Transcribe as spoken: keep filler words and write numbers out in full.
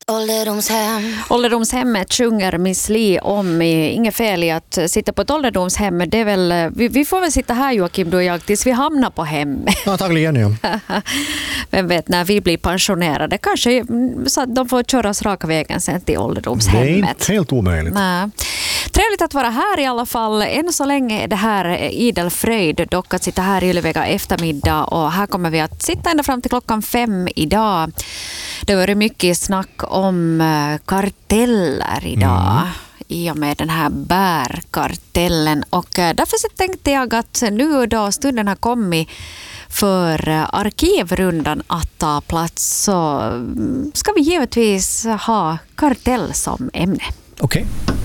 Ålderdomshem. Ålderdomshemmet sjunger Miss Li om. Inget fel i att sitta på ett ålderdomshem. Det är väl, vi, vi får väl sitta här, Joakim, du och jag, tills vi hamnar på hem. Antagligen, ja. Vem vet, när vi blir pensionerade. Kanske så att de får köras raka vägen sen till ålderdomshemmet. Det är inte helt omöjligt. Nej. Trevligt att vara här i alla fall. Än så länge är det här idel fröjd dock att sitta här i Ylevega eftermiddag, och här kommer vi att sitta ända fram till klockan fem idag. Det var mycket snack om karteller idag. Mm. I och med den här bärkartellen, och därför så tänkte jag att nu då stunden har kommit för arkivrundan att ta plats, så ska vi givetvis ha kartell som ämne. Okej. Okay.